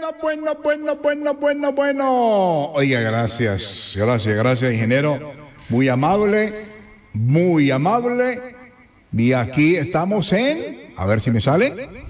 Bueno. Oiga, gracias, ingeniero. Muy amable, muy amable. Y aquí estamos en, a ver si me sale.